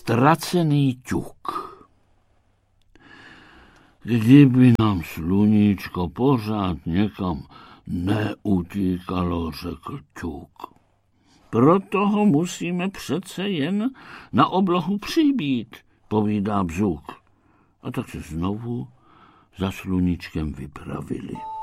Ztracený ťuk. Kdyby nám sluníčko pořád někam neutíkalo, řekl ťuk. Proto ho musíme přece jen na oblohu přibít, povídá bzůk. A tak se znovu za sluníčkem vypravili.